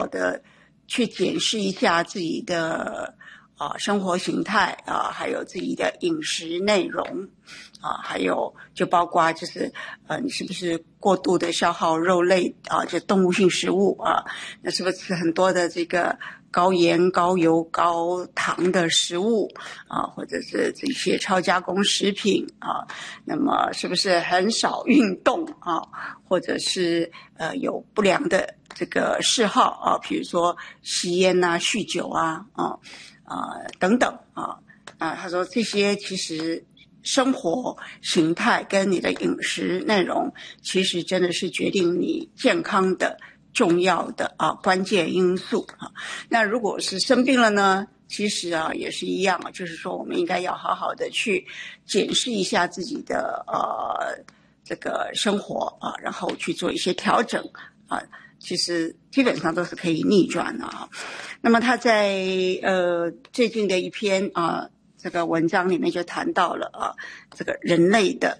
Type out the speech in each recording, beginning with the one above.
的去检视一下自己的生活形态还有自己的饮食内容还有就包括就是你是不是过度的消耗肉类就动物性食物那是不是很多的这个高盐、高油、高糖的食物或者是这些超加工食品那么是不是很少运动或者是有不良的这个嗜好比如说吸烟酗酒等等他说这些其实生活形态跟你的饮食内容其实真的是决定你健康的重要的关键因素那如果是生病了呢，其实也是一样就是说我们应该要好好的去检视一下自己的这个生活然后去做一些调整其实基本上都是可以逆转的那么他在最近的一篇这个文章里面就谈到了这个人类的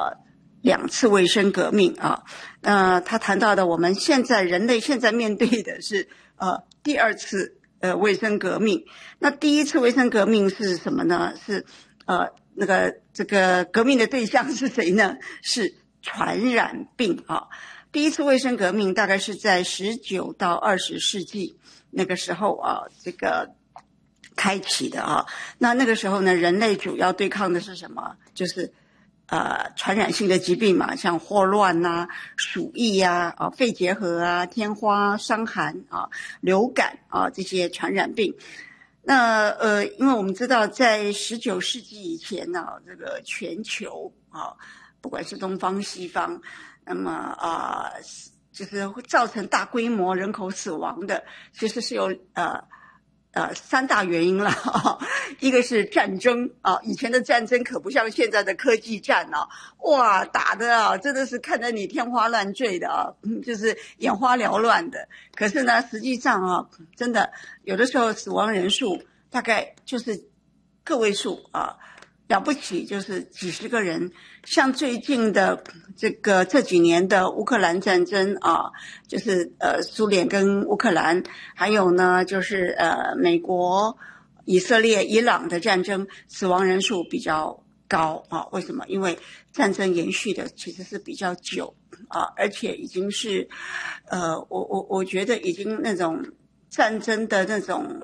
2次卫生革命他谈到的我们人类现在面对的是第2次卫生革命。那第1次卫生革命是什么呢？是这个革命的对象是谁呢？是传染病第1次卫生革命大概是在19到20世纪那个时候这个开启的那个时候呢，人类主要对抗的是什么？就是传染性的疾病嘛，像霍乱鼠疫肺结核天花、伤寒流感这些传染病。那因为我们知道在19世纪以前这个全球不管是东方西方，那么就是会造成大规模人口死亡的，其实是有3大原因了一个是战争以前的战争可不像现在的科技战哇打的真的是看得你天花乱坠的就是眼花缭乱的。可是呢实际上真的有的时候死亡人数大概就是个位数了不起就是几十个人。像最近的这几年的乌克兰战争就是苏联跟乌克兰，还有呢就是美国、以色列、伊朗的战争，死亡人数比较高为什么？因为战争延续的其实是比较久而且已经是我觉得已经那种战争的那种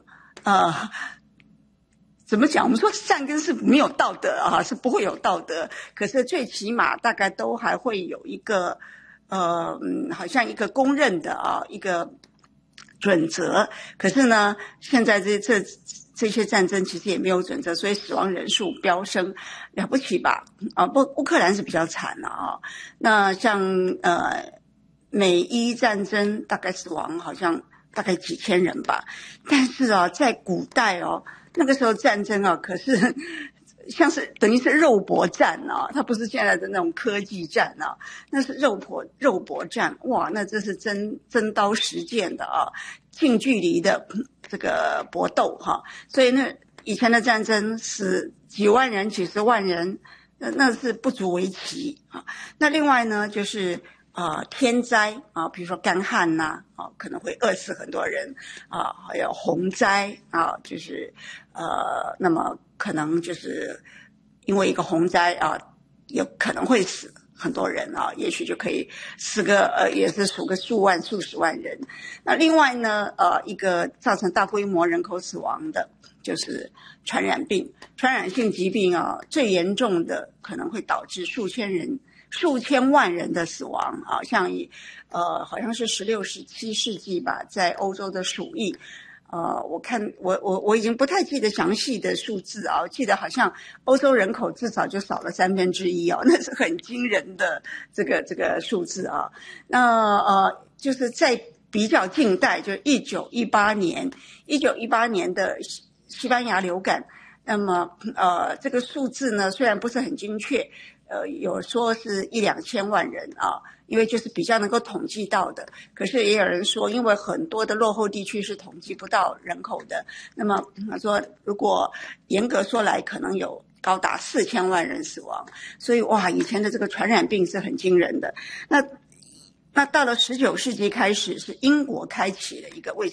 怎么讲？我们说战争是没有道德是不会有道德，可是最起码大概都还会有一个好像一个公认的一个准则。可是呢，现在这些战争其实也没有准则，所以死亡人数飙升，了不起吧？乌克兰是比较惨了那像美伊战争大概死亡好像大概几千人吧，但是在古代那个时候战争可是像是等于是肉搏战它不是现在的那种科技战那是肉搏战。哇，那这是真刀实剑的近距离的这个搏斗所以那以前的战争死几万人、几十万人，那是不足为奇那另外呢就是天灾比如说干旱可能会饿死很多人还有洪灾就是那么可能就是因为一个洪灾有可能会死很多人也许就可以死个也是数个数万、数十万人。那另外呢一个造成大规模人口死亡的就是传染病、传染性疾病最严重的可能会导致数千万人的死亡像好像是16、17世纪吧，在欧洲的鼠疫我看我已经不太记得详细的数字我记得好像欧洲人口至少就少了1/3那是很惊人的这个数字那就是在比较近代，就1918年的西班牙流感，那么这个数字呢虽然不是很精确有说是1-2千万人因为就是比较能够统计到的，可是也有人说因为很多的落后地区是统计不到人口的，那么他说如果严格说来可能有高达4000万人死亡。所以哇，以前的这个传染病是很惊人的。那到了19世纪开始是英国开启了一个卫